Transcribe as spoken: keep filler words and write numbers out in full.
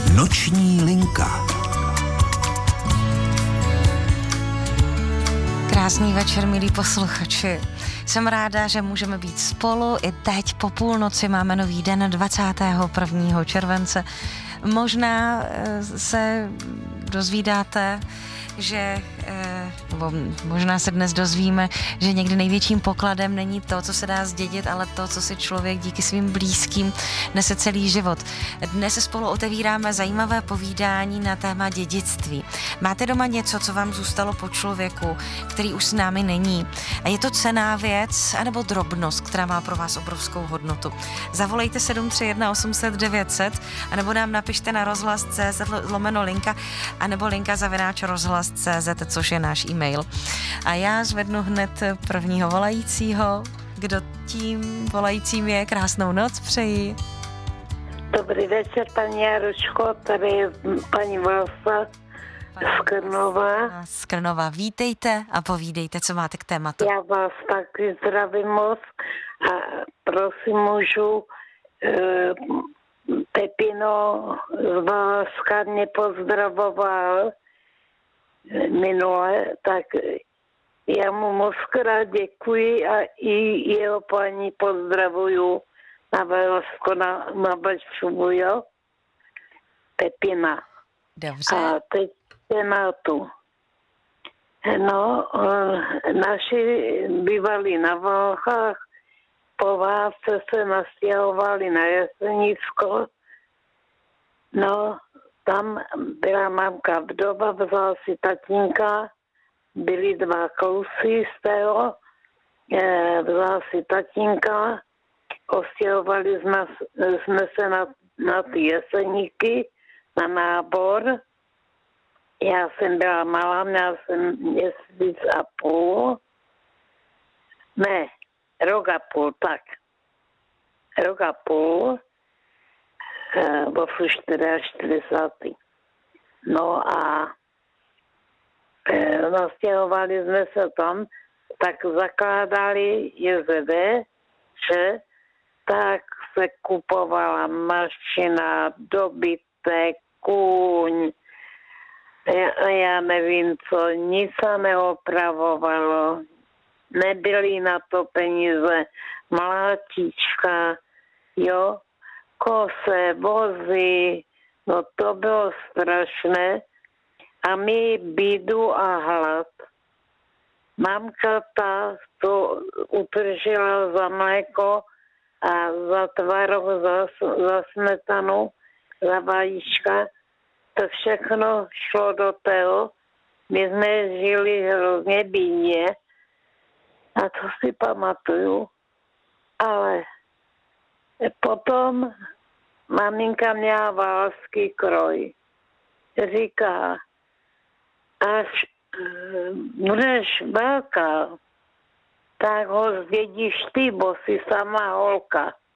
Noční linka. Krásný večer, milí posluchači. Jsem ráda, že můžeme být spolu. I teď po půlnoci máme nový den dvacátého prvního července. Možná se dozvídáte, že, nebo možná se dnes dozvíme, že někdy největším pokladem není to, co se dá zdědit, ale to, co si člověk díky svým blízkým nese celý život. Dnes se spolu otevíráme zajímavé povídání na téma dědictví. Máte doma něco, co vám zůstalo po člověku, který už s námi není? A je to cenná věc, anebo drobnost, která má pro vás obrovskou hodnotu? Zavolejte sedm tři jedna osm set devět set, anebo nám napište na rozhlas tečka cé zet lomeno linka, anebo linka zavináč rozhlas tečka cé zet, což je náš e-mail. A já zvednu hned prvního volajícího. Kdo tím volajícím je? Krásnou noc přeji. Dobrý večer, paní Jaruško, tady je paní Valsa z Krnova. Z Krnova. Vítejte a povídejte, co máte k tématu. Já vás taky zdravím moc a prosím, můžu e, Pepino z Valašska mě pozdravoval minule, tak já mu moc krát děkuji a i jeho paní pozdravuju na Valašsko, na, na Bačuvu, jo? Pepina. Dobře. A teď tématu. No, naši bývali na Valchách, po válce se nastěhovali na Jesenicko. No, tam byla mamka vdova, vzala si tatínka, byli dva kousy z toho, vzala si tatínka, ostěhovali jsme, jsme se na, na ty Jeseníky, na nábor. Já jsem byla malá, měla jsem měsíc a půl. Ne, rok a půl, tak. Rok a půl. Bo jsou čtyřicátý. No a e, nastěhovali jsme se tam, tak zakládali J Z D, že tak se kupovala mašina, dobytek, kůň, já, já nevím co, nic se neopravovalo, nebyly na to peníze, mlátička, jo, kose, vozy, no to bylo strašné. A my bídu a hlad. Mamka ta to utržila za mléko a za tvaroh, za, za smetanu, za vajíčka. To všechno šlo do toho. My jsme žili hrozně bídně. A to si pamatuju. Ale potom maminka měla valský kroj. Říká, až budeš velká, tak ho zdědíš ty, bo jsi sama holka.